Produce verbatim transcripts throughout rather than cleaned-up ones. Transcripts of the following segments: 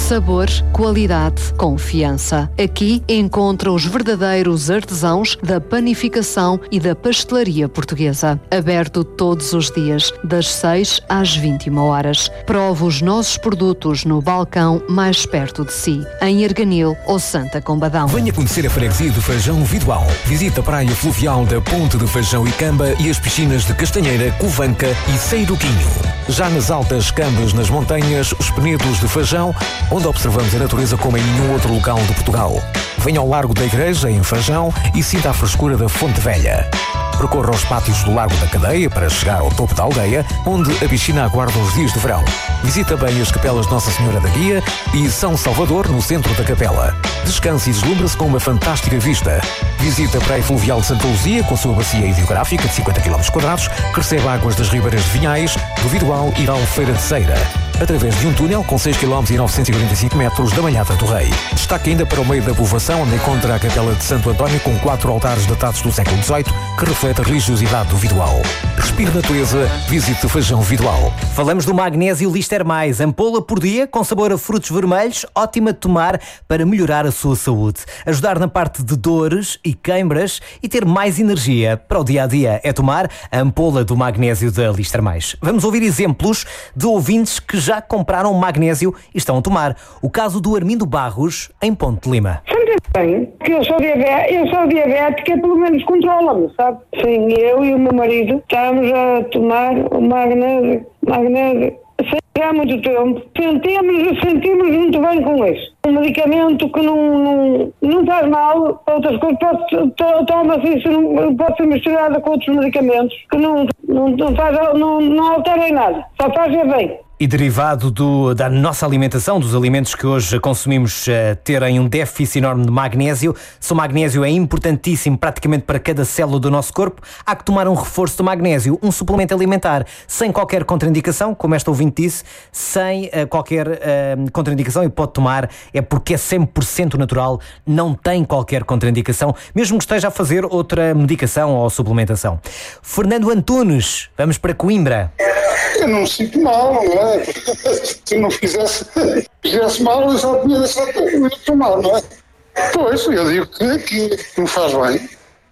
Sabor, qualidade, confiança. Aqui encontra os verdadeiros artesãos da panificação e da pastelaria portuguesa. Aberto todos os dias, das seis às vinte e uma horas. Prova os nossos produtos no balcão mais perto de si, em Arganil ou Santa Combadão. Venha conhecer a freguesia de Fajão Vidoal. Visita a praia fluvial da Ponte de Fajão e Camba e as piscinas de Castanheira, Covanca e Seiruquinho. Já nas altas Cambas, nas montanhas, os Penedos de Fajão, onde observamos a natureza como em nenhum outro local de Portugal. Venha ao Largo da Igreja, em Fajão, e sinta a frescura da Fonte Velha. Percorra os pátios do Largo da Cadeia para chegar ao topo da aldeia, onde a piscina aguarda os dias de verão. Visita bem as capelas Nossa Senhora da Guia e São Salvador, no centro da capela. Descanse e deslumbra-se com uma fantástica vista. Visita a Praia Fluvial de Santa Luzia, com a sua bacia hidrográfica de cinquenta quilómetros quadrados, que recebe águas das ribeiras de Vinhais, do Vidoal e da Albufeira de Ceira, através de um túnel com seis quilómetros e novecentos e quarenta e cinco metros da Malhada do Rei. Destaque ainda para o meio da povoação, onde encontra a Capela de Santo António, com quatro altares datados do século dezoito, que reflete a religiosidade do Vidoal. Respire natureza, visite o Fajão Vidoal. Falamos do magnésio Lister Mais, ampola por dia, com sabor a frutos vermelhos, ótima de tomar para melhorar a sua saúde, ajudar na parte de dores e queimbras e ter mais energia para o dia-a-dia. É tomar a ampola do magnésio da Lister Mais. Vamos ouvir exemplos de ouvintes que já compraram magnésio e estão a tomar. O caso do Armindo Barros, em Ponte de Lima. Sempre bem, que eu sou diabética, eu sou diabética, pelo menos controla-me, sabe? Sim, eu e o meu marido estamos a tomar o magnésio, magnésio, há muito tempo. Sentimos, sentimos muito bem com isso. Um medicamento que não, não, não faz mal, outras coisas, pode, toma-se isso, não, pode ser misturado com outros medicamentos, que não, não, não, faz, não, não alteram em nada, só faz bem. E derivado do, da nossa alimentação, dos alimentos que hoje consumimos, uh, terem um déficit enorme de magnésio, se o magnésio é importantíssimo praticamente para cada célula do nosso corpo, há que tomar um reforço de magnésio, um suplemento alimentar, sem qualquer contraindicação, como esta ouvinte disse, sem uh, qualquer uh, contraindicação, e pode tomar, é porque é cem por cento natural, não tem qualquer contraindicação, mesmo que esteja a fazer outra medicação ou suplementação. Fernando Antunes, vamos para Coimbra. Eu não me sinto mal, não é? Se não fizesse, fizesse mal, eu só tinha deixado de tomar, não é? Pois, eu digo que, que me faz bem.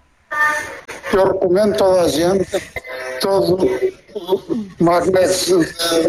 Eu recomendo a toda a gente, todo o magnésio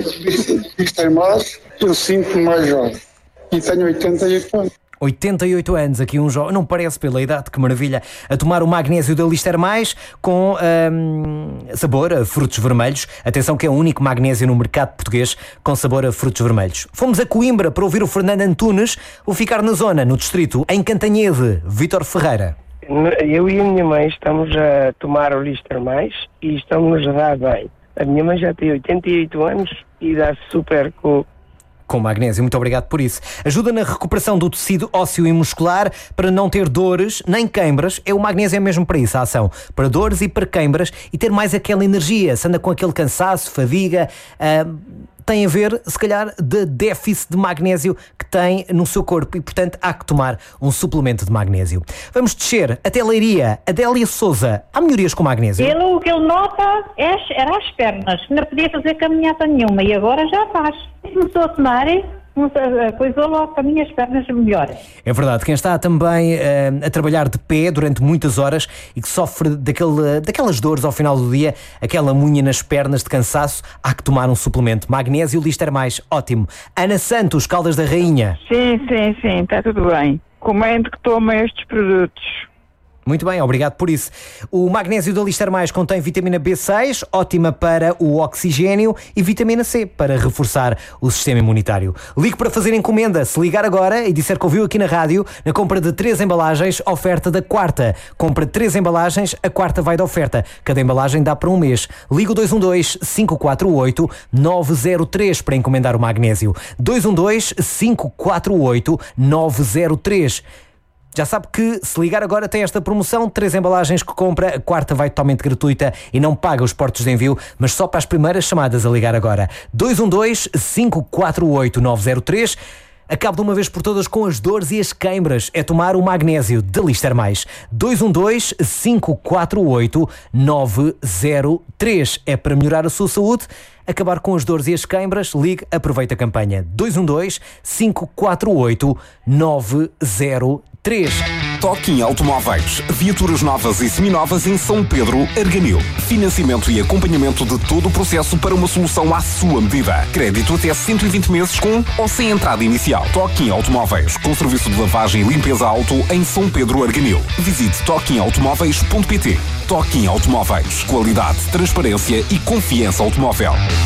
de Lister Mais, eu sinto mais jovem. E tenho oitenta e oito anos. oitenta e oito anos, aqui um jovem, não parece pela idade, que maravilha, a tomar o magnésio da Lister Mais com hum, sabor a frutos vermelhos. Atenção que é o único magnésio no mercado português com sabor a frutos vermelhos. Fomos a Coimbra para ouvir o Fernando Antunes, vou ficar na zona, no distrito, em Cantanhede. Vítor Ferreira. Eu e a minha mãe estamos a tomar o Lister Mais e estamos a dar bem. A minha mãe já tem oitenta e oito anos e dá super com com magnésio, muito obrigado por isso. Ajuda na recuperação do tecido ósseo e muscular para não ter dores nem queimbras. É o magnésio é mesmo para isso, a ação. Para dores e para queimbras e ter mais aquela energia. Se anda com aquele cansaço, fadiga, uh, tem a ver, se calhar, de déficit de magnésio que tem no seu corpo e, portanto, há que tomar um suplemento de magnésio. Vamos descer até Leiria. Adélia Souza, há melhorias com magnésio? Ele, o que ele nota é, era as pernas. Não podia fazer caminhada nenhuma e agora já faz. Começou a tomar e coisou logo para mim as pernas melhores. É verdade, quem está também uh, a trabalhar de pé durante muitas horas e que sofre daquele, daquelas dores ao final do dia, aquela munha nas pernas de cansaço, há que tomar um suplemento. Magnésio Lister Mais, ótimo. Ana Santos, Caldas da Rainha. Sim, sim, sim, está tudo bem. Comendo que toma estes produtos. Muito bem, obrigado por isso. O magnésio da Lister Mais contém vitamina B seis, ótima para o oxigênio, e vitamina C, para reforçar o sistema imunitário. Ligue para fazer encomenda. Se ligar agora e disser que ouviu aqui na rádio, na compra de três embalagens, oferta da quarta. Compra três embalagens, a quarta vai da oferta. Cada embalagem dá para um mês. Ligue o dois um dois, cinco quatro oito, nove zero três para encomendar o magnésio. dois um dois, cinco quatro oito, nove zero três. Já sabe que, se ligar agora, tem esta promoção, três embalagens que compra, a quarta vai totalmente gratuita e não paga os portos de envio, mas só para as primeiras chamadas a ligar agora. dois um dois, cinco quatro oito, nove zero três. Acabe de uma vez por todas com as dores e as queimbras. É tomar o magnésio da Lister Mais. dois um dois, cinco quatro oito, nove zero três. É para melhorar a sua saúde, acabar com as dores e as queimbras. Ligue, aproveita a campanha. dois um dois, cinco quatro oito, nove zero três. Toquinho Automóveis. Viaturas novas e seminovas em São Pedro, Arganil. Financiamento e acompanhamento de todo o processo para uma solução à sua medida. Crédito até cento e vinte meses com ou sem entrada inicial. Toquinho Automóveis. Com serviço de lavagem e limpeza auto em São Pedro, Arganil. Visite toquinho automóveis ponto pt. Toquinho Automóveis. Qualidade, transparência e confiança automóvel.